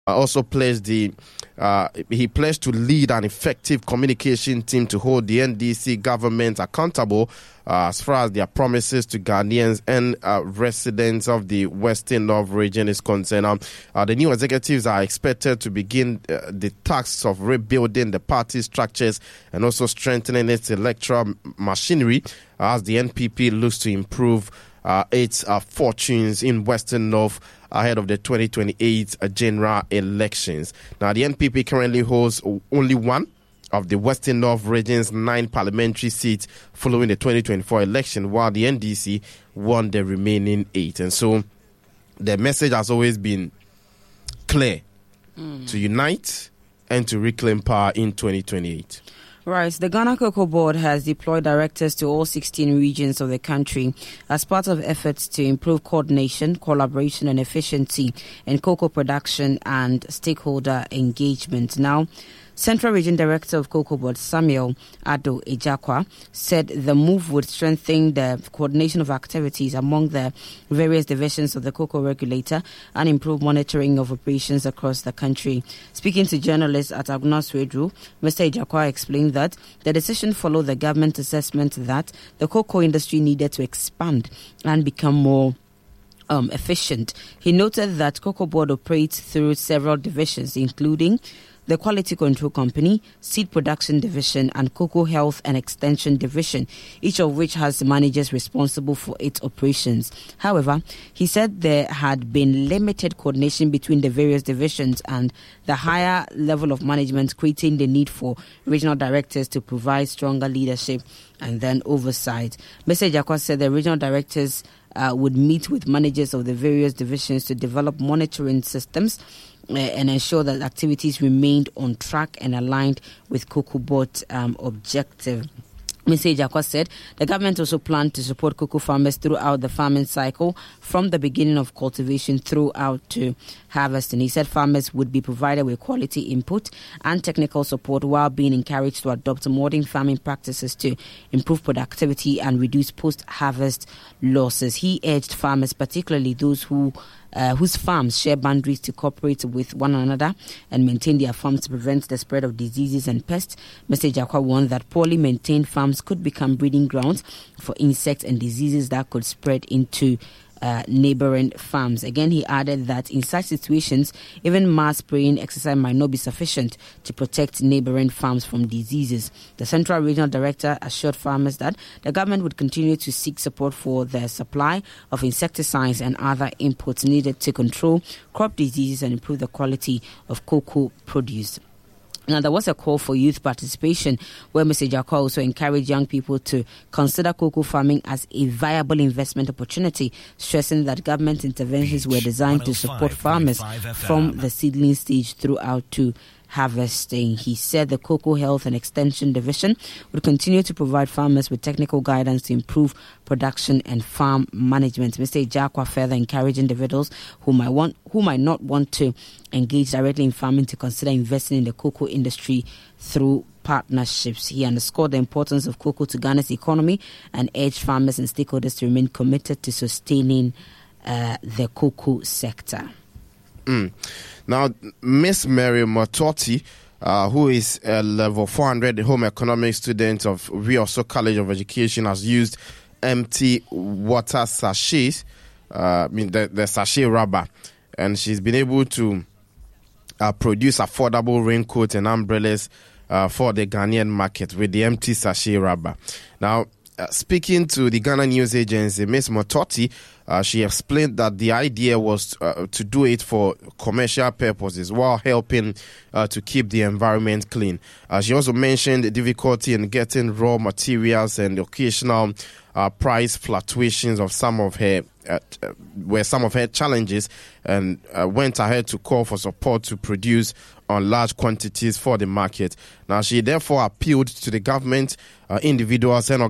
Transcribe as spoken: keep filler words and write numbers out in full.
also pledged the uh, he pledged to lead an effective communication team to hold the N D C government accountable uh, as far as their promises to Ghanaians and uh, residents of the Western North region is concerned. Um, uh, the new executives are expected to begin uh, the tasks of rebuilding the party structures and also strengthening its electoral machinery as the N P P looks to improve uh, its uh, fortunes in Western North ahead of the twenty twenty-eight general elections. Now, the N P P currently holds only one of the Western North region's nine parliamentary seats following the twenty twenty-four election, while the N D C won the remaining eight. And so the message has always been clear, mm. to unite and to reclaim power in twenty twenty-eight. Right. The Ghana Cocoa Board has deployed directors to all sixteen regions of the country as part of efforts to improve coordination, collaboration, and efficiency in cocoa production and stakeholder engagement. Now, Central Region Director of Cocoa Board, Samuel Ado Ejakwa, said the move would strengthen the coordination of activities among the various divisions of the cocoa regulator and improve monitoring of operations across the country. Speaking to journalists at Aguna Swedru, Mister Ejakwa explained that the decision followed the government assessment that the cocoa industry needed to expand and become more um, efficient. He noted that Cocoa Board operates through several divisions, including the Quality Control Company, Seed Production Division, and Cocoa Health and Extension Division, each of which has managers responsible for its operations. However, he said there had been limited coordination between the various divisions and the higher level of management, creating the need for regional directors to provide stronger leadership and then oversight. Mister Ejakwa said the regional directors uh, would meet with managers of the various divisions to develop monitoring systems and ensure that activities remained on track and aligned with Cocoa Board's um, objective. Mister Ejakwa said the government also planned to support cocoa farmers throughout the farming cycle from the beginning of cultivation throughout to harvest. And he said farmers would be provided with quality input and technical support while being encouraged to adopt modern farming practices to improve productivity and reduce post-harvest losses. He urged farmers, particularly those who Uh, whose farms share boundaries, to cooperate with one another and maintain their farms to prevent the spread of diseases and pests. Mister Ejakwa warned that poorly maintained farms could become breeding grounds for insects and diseases that could spread into Uh, neighboring farms. Again, he added that in such situations, even mass spraying exercise might not be sufficient to protect neighboring farms from diseases. The Central Regional Director assured farmers that the government would continue to seek support for the supply of insecticides and other inputs needed to control crop diseases and improve the quality of cocoa produce. Now, there was a call for youth participation where Mister Ejakwa also encouraged young people to consider cocoa farming as a viable investment opportunity, stressing that government interventions were designed to support farmers from the seedling stage throughout to harvesting. He said the Cocoa Health and Extension Division would continue to provide farmers with technical guidance to improve production and farm management. Mister Ejakwa further encouraged individuals who might want, who might not want to engage directly in farming to consider investing in the cocoa industry through partnerships. He underscored the importance of cocoa to Ghana's economy and urged farmers and stakeholders to remain committed to sustaining uh, the cocoa sector. Mm. Now, Miss Mary Matoti, uh, who is a level four hundred home economics student of Wioso College of Education, has used empty water sachets, uh, I mean the, the sachet rubber, and she's been able to uh, produce affordable raincoats and umbrellas uh, for the Ghanaian market with the empty sachet rubber. Now, uh, speaking to the Ghana News Agency, Miss Matoti, Uh, she explained that the idea was uh, to do it for commercial purposes while helping uh, to keep the environment clean. Uh, she also mentioned the difficulty in getting raw materials and the occasional uh, price fluctuations of some of her uh, were some of her challenges, and uh, went ahead to call for support to produce on large quantities for the market. Now, she therefore appealed to the government, uh, individuals and